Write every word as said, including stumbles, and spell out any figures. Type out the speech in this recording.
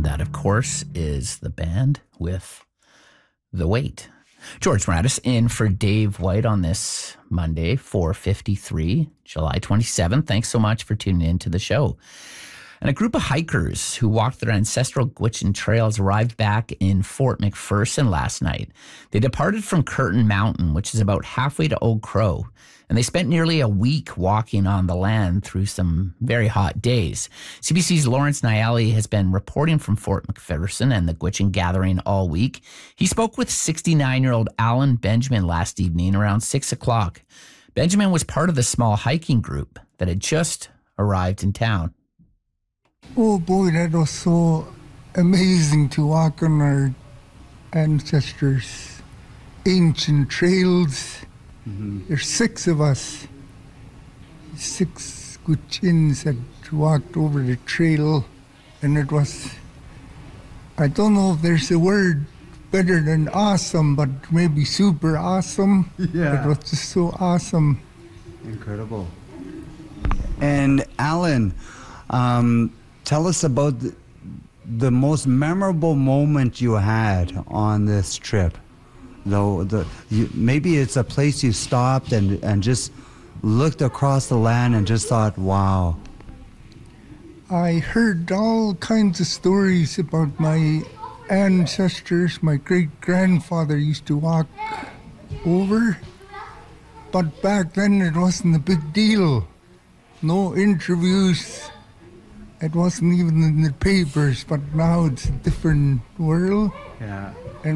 That, of course, is the band with The Weight. George Moratis in for Dave White on this Monday, four fifty-three, July twenty-seventh. Thanks so much for tuning in to the show. And a group of hikers who walked their ancestral Gwich'in trails arrived back in Fort McPherson last night. They departed from Curtin Mountain, which is about halfway to Old Crow, and they spent nearly a week walking on the land through some very hot days. C B C's Lawrence Nyali has been reporting from Fort McPherson and the Gwich'in gathering all week. He spoke with sixty-nine-year-old Alan Benjamin last evening around six o'clock. Benjamin was part of the small hiking group that had just arrived in town. Oh boy, that was so amazing to walk on our ancestors' ancient trails. Mm-hmm. There's six of us, six Gwich'ins that walked over the trail, and it was, I don't know if there's a word better than awesome, but maybe super awesome. Yeah. It was just so awesome. Incredible. And Alan, um, tell us about the, the most memorable moment you had on this trip. Though the you, maybe it's a place you stopped and and just looked across the land and just thought, wow. I heard all kinds of stories about my ancestors. My great-grandfather used to walk over, but back then it wasn't a big deal. No interviews. It wasn't even in the papers, but now it's a different world. Yeah. And